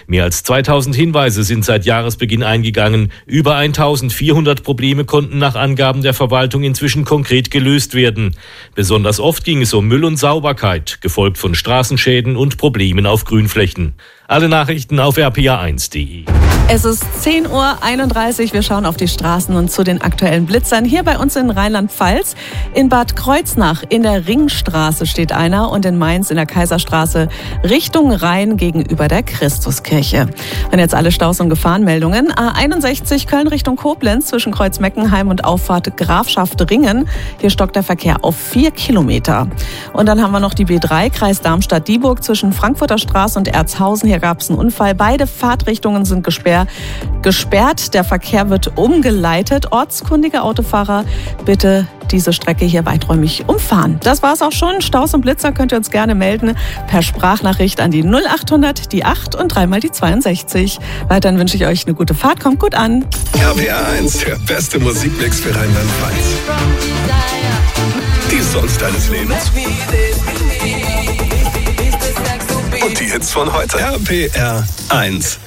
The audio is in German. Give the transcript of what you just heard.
Mehr als 2000 Hinweise sind seit Jahresbeginn eingegangen. Über 1400 Probleme konnten nach Angaben der Verwaltung inzwischen konkret gelöst werden. Besonders oft ging es um Müll und Sauberkeit, gefolgt von Straßenschäden und Problemen auf Grünflächen. Alle Nachrichten auf rpa1.de. Es ist 10:31 Uhr. Wir schauen auf die Straßen und zu den aktuellen Blitzern. Hier bei uns in Rheinland-Pfalz. In Bad Kreuznach in der Ringstraße steht einer und in Mainz in der Kaiserstraße Richtung Rhein gegenüber der Christuskirche. Und jetzt alle Staus- und Gefahrenmeldungen. A61 Köln Richtung Koblenz zwischen Kreuz-Meckenheim und Auffahrt Grafschaft Ringen. Hier stockt der Verkehr auf 4 Kilometer. Und dann haben wir noch die B3 Kreis Darmstadt-Dieburg zwischen Frankfurter Straße und Erzhausen. Hier gab es einen Unfall. Beide Fahrtrichtungen sind gesperrt. Der Verkehr wird umgeleitet. Ortskundige Autofahrer, bitte diese Strecke hier weiträumig umfahren. Das war's auch schon. Staus und Blitzer könnt ihr uns gerne melden per Sprachnachricht an die 0800, die 8 und 3 mal die 62. Weiterhin wünsche ich euch eine gute Fahrt. Kommt gut an. RPA1, der beste Musikmix für Rheinland-Pfalz. Die Songs deines Lebens. Und die Hits von heute. RPR1.